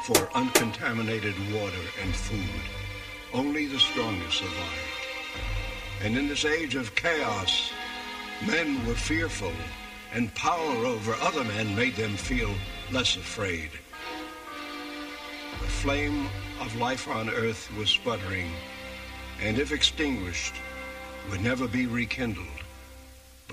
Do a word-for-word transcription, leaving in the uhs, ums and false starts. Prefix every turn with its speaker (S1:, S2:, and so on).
S1: for uncontaminated water and food. Only the strongest survived. And in this age of chaos, men were fearful, and power over other men made them feel less afraid. The flame of life on earth was sputtering, and if extinguished, would never be rekindled.